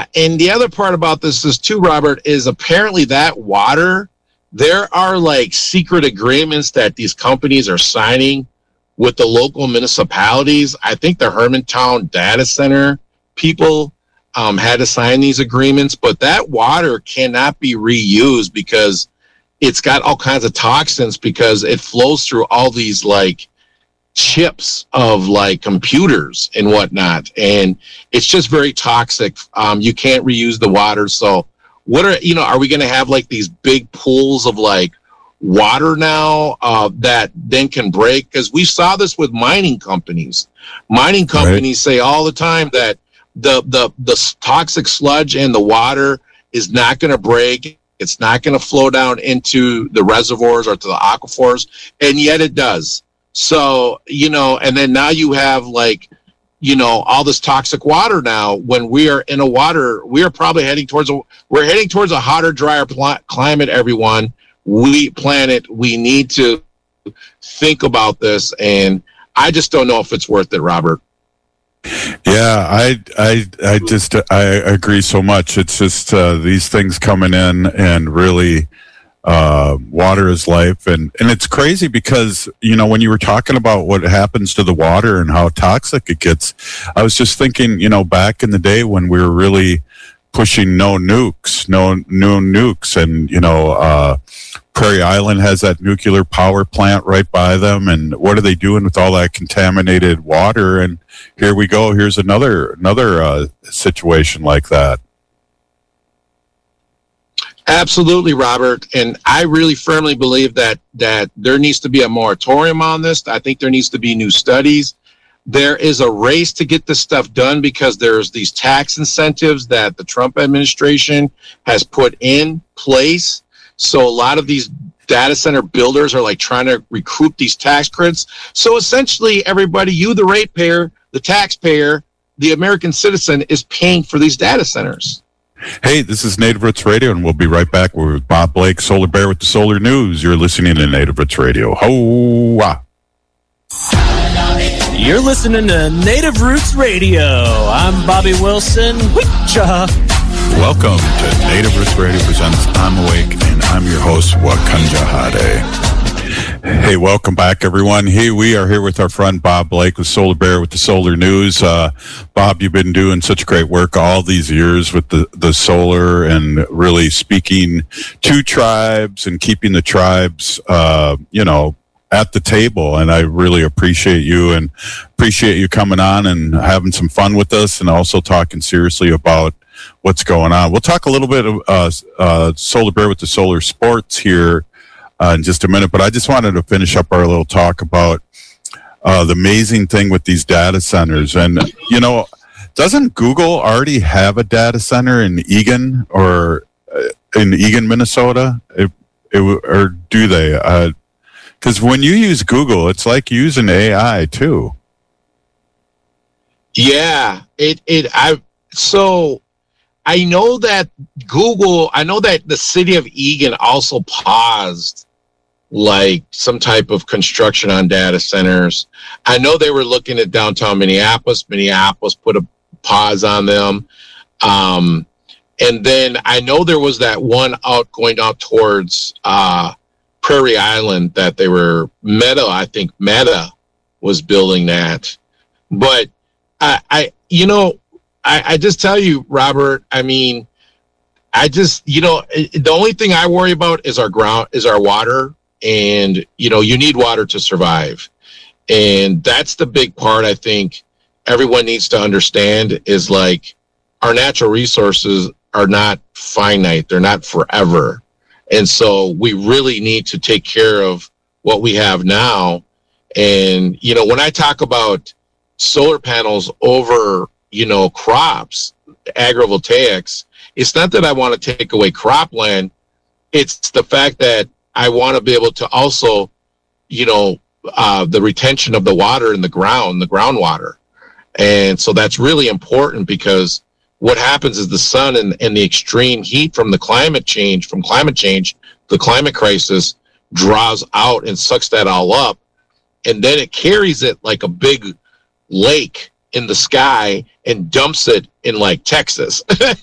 And the other part about this is too, Robert, is apparently that water, there are like secret agreements that these companies are signing with the local municipalities. I think the Hermantown data center people had to sign these agreements, but that water cannot be reused because it's got all kinds of toxins because it flows through all these like chips of like computers and whatnot, and it's just very toxic. You can't reuse the water. So what are we going to have like these big pools of like water now that then can break? Because we saw this with mining companies. Mining companies say all the time that the toxic sludge in the water is not going to break. It's not going to flow down into the reservoirs or to the aquifers, and yet it does. So, and then now you have like, all this toxic water now. When we are in we are probably heading towards a hotter, drier climate, everyone. We need to think about this, and I just don't know if it's worth it, Robert. Yeah, I agree so much. It's just these things coming in, and really water is life, and it's crazy because when you were talking about what happens to the water and how toxic it gets, I was just thinking back in the day when we were really pushing no nukes, and Prairie Island has that nuclear power plant right by them, and what are they doing with all that contaminated water? And here we go. Here's another situation like that. Absolutely, Robert. And I really firmly believe that there needs to be a moratorium on this. I think there needs to be new studies. There is a race to get this stuff done because there's these tax incentives that the Trump administration has put in place. So a lot of these data center builders are like trying to recoup these tax credits. So essentially everybody, you, the ratepayer, the taxpayer, the American citizen, is paying for these data centers. Hey, this is Native Roots Radio, and we'll be right back. We're with Bob Blake, Solar Bear with the Solar News. You're listening to Native Roots Radio. Ho-wah. You're listening to Native Roots Radio. I'm Bobby Wilson. Witcha. Welcome to Native Roots Radio presents I'm Awake, and I'm your host, Wakanja Hade. Hey, welcome back, everyone. Hey, we are here with our friend Bob Blake with Solar Bear with the Solar News. Bob, you've been doing such great work all these years with the solar and really speaking to tribes and keeping the tribes, at the table, and I really appreciate you coming on and having some fun with us, and also talking seriously about what's going on. We'll talk a little bit of Solar Bear with the Solar Sports here in just a minute, but I just wanted to finish up our little talk about the amazing thing with these data centers. And doesn't Google already have a data center in Eagan or in Eagan, Minnesota? Or do they? Because when you use Google, it's like using AI too. Yeah, I know that the city of Eagan also paused like some type of construction on data centers. I know they were looking at downtown Minneapolis. Minneapolis put a pause on them. And then I know there was that one going out towards Prairie Island that they were Meta was building that. But I just tell you, Robert, I mean, the only thing I worry about is our water, and you need water to survive. And that's the big part I think everyone needs to understand is like our natural resources are not finite. They're not forever. And so we really need to take care of what we have now. And, when I talk about solar panels over, crops, agrivoltaics, it's not that I want to take away cropland. It's the fact that I want to be able to also, the retention of the water in the groundwater. And so that's really important because what happens is the sun and the extreme heat from climate change, the climate crisis draws out and sucks that all up. And then it carries it like a big lake in the sky and dumps it in like Texas.